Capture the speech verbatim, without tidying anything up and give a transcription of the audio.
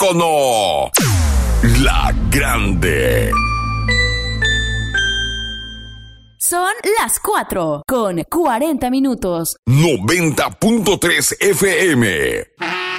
no. La Grande. Son las cuatro con cuarenta minutos. noventa punto tres F M.